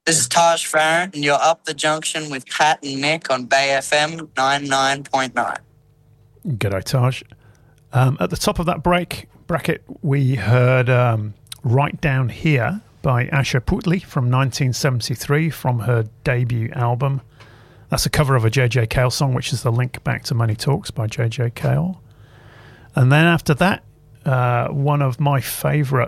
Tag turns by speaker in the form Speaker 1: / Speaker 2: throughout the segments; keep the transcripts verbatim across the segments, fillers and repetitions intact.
Speaker 1: This is Taj Farron, and you're up the junction with Pat and Nick on Bay F M ninety-nine point nine.
Speaker 2: G'day, Taj. Um, at the top of that break bracket, we heard um, Right Down Here by Asha Puthli from nineteen seventy-three from her debut album. That's a cover of a J J Cale song, which is the link back to Money Talks by J J Cale. And then after that, uh, one of my favourite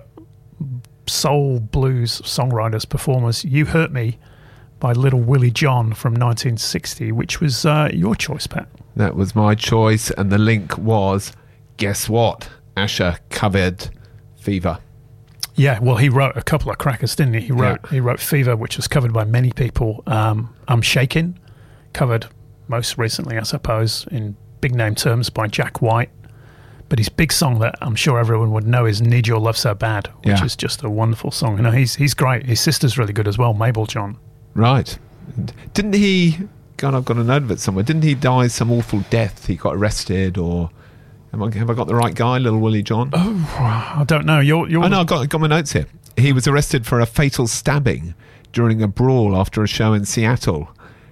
Speaker 2: soul blues songwriters, performers, You Hurt Me by Little Willie John from nineteen sixty, which was uh, your choice, Pat.
Speaker 3: That was my choice, and the link was, guess what? Asha covered Fever.
Speaker 2: Yeah, well, he wrote a couple of crackers, didn't he? He wrote yeah. he wrote Fever, which was covered by many people. Um, I'm Shakin', covered most recently, I suppose, in big name terms by Jack White. But his big song that I'm sure everyone would know is Need Your Love So Bad, which yeah. is just a wonderful song. You know, he's he's great. His sister's really good as well, Mabel John.
Speaker 3: Right. Didn't he... God, I've got a note of it somewhere. Didn't he die some awful death? He got arrested, or... Have I, have I got the right guy, Little Willie John?
Speaker 2: Oh, I don't know. You're, you're...
Speaker 3: Oh, no, I've got, got my notes here. He was arrested for a fatal stabbing during a brawl after a show in Seattle.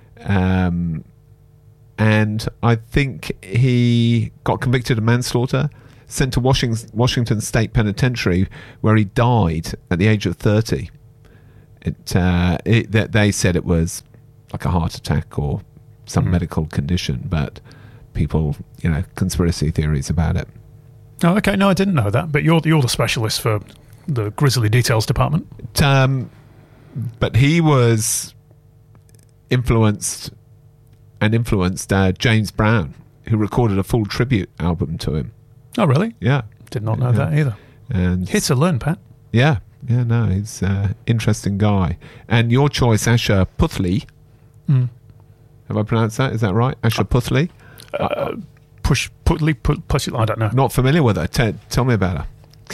Speaker 3: Um... And I think he got convicted of manslaughter, sent to Washington, Washington State Penitentiary, where he died at the age of thirty. It, uh, it, they said it was like a heart attack or some mm. medical condition, but people, you know, conspiracy theories about it.
Speaker 2: Oh, okay. No, I didn't know that. But you're you're the specialist for the grisly details department.
Speaker 3: Um, but he was influenced. And influenced uh, James Brown, who recorded a full tribute album to him.
Speaker 2: Oh, really?
Speaker 3: Yeah.
Speaker 2: Did not know yeah. that either.
Speaker 3: And
Speaker 2: here to learn, Pat.
Speaker 3: Yeah. Yeah, no, he's an uh, interesting guy. And your choice, Asha Puthli.
Speaker 2: Mm.
Speaker 3: Have I pronounced that? Is that right? Asha Puthli?
Speaker 2: Uh, uh, push, Puthli, put, push it, I don't know.
Speaker 3: Not familiar with her. T- tell me about her.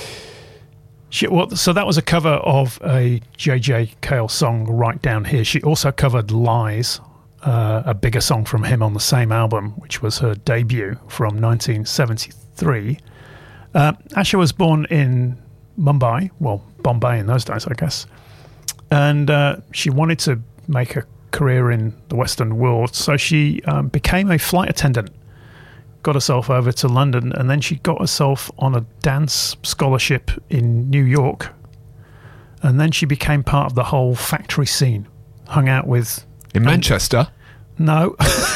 Speaker 2: She, well, so that was a cover of a J J Cale song, Right Down Here. She also covered Lies, Uh, a bigger song from him on the same album, which was her debut from nineteen seventy-three. Uh, Asha was born in Mumbai, well, Bombay in those days, I guess. And uh, she wanted to make a career in the Western world, so she um, became a flight attendant, got herself over to London, and then she got herself on a dance scholarship in New York. And then she became part of the whole factory scene, hung out with...
Speaker 3: In Manchester?
Speaker 2: No.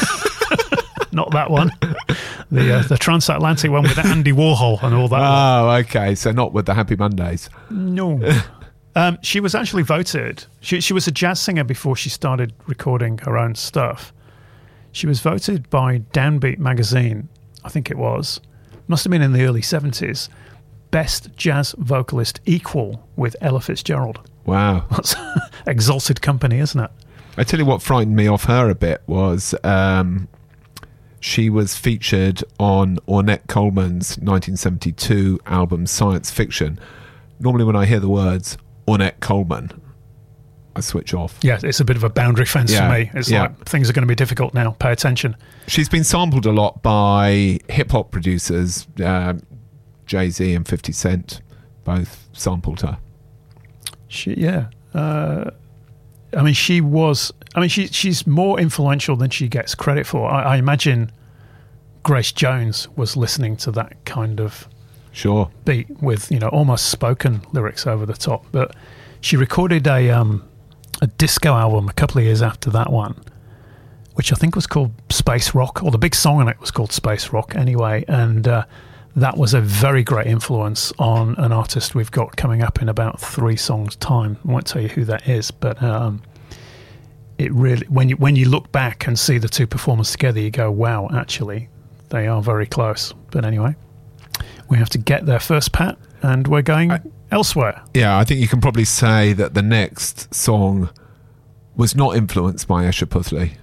Speaker 2: Not that one. The uh, the transatlantic one with Andy Warhol and all that.
Speaker 3: Oh,
Speaker 2: one.
Speaker 3: okay. So not with the Happy Mondays.
Speaker 2: No. um, she was actually voted. She, she was a jazz singer before she started recording her own stuff. She was voted by Downbeat magazine, I think it was. Must have been in the early seventies. Best jazz vocalist, equal with Ella Fitzgerald.
Speaker 3: Wow.
Speaker 2: That's exalted company, isn't it?
Speaker 3: I tell you what frightened me off her a bit was um, she was featured on Ornette Coleman's nineteen seventy-two album Science Fiction. Normally when I hear the words Ornette Coleman, I switch off.
Speaker 2: Yeah, it's a bit of a boundary fence
Speaker 3: yeah,
Speaker 2: for me. It's
Speaker 3: yeah.
Speaker 2: like, things are going to be difficult now. Pay attention.
Speaker 3: She's been sampled a lot by hip-hop producers. Uh, Jay-Z and fifty Cent both sampled her.
Speaker 2: She, yeah. Uh, I mean, she was... I mean, she she's more influential than she gets credit for. I, I imagine Grace Jones was listening to that kind of
Speaker 3: sure
Speaker 2: beat with, you know, almost spoken lyrics over the top. But she recorded a um, a disco album a couple of years after that one, which I think was called Space Rock, or the big song on it was called Space Rock anyway. And uh, that was a very great influence on an artist we've got coming up in about three songs' time. I won't tell you who that is, but um, it really, when you when you look back and see the two performers together, you go, wow, actually, they are very close. But anyway, we have to get there first, Pat, and we're going I, elsewhere.
Speaker 3: Yeah, I think you can probably say that the next song was not influenced by Asha Puthli.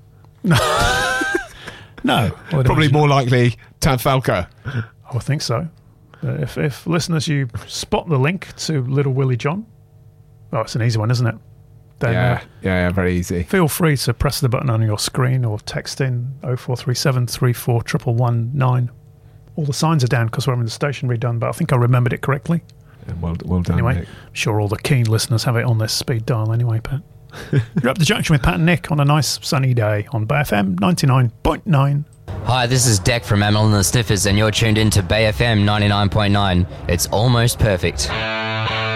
Speaker 2: No.
Speaker 3: Probably more likely Tad Falco.
Speaker 2: I would think so. Uh, if, if listeners, you spot the link to Little Willie John, oh, it's an easy one, isn't it? Then,
Speaker 3: yeah,
Speaker 2: uh,
Speaker 3: yeah, yeah, very easy.
Speaker 2: Feel free to press the button on your screen or text in oh four three seven, three four one one one nine. All the signs are down because we're having the station redone, but I think I remembered it correctly.
Speaker 3: Yeah, well, well done,
Speaker 2: Anyway,
Speaker 3: Nick.
Speaker 2: I'm sure all the keen listeners have it on their speed dial anyway, Pat. You're Up the Junction with Pat and Nick on a nice sunny day on Bay F M ninety-nine point nine.
Speaker 4: Hi, this is Deck from Amel and the Sniffers, and you're tuned in to Bay F M ninety-nine point nine. It's almost perfect.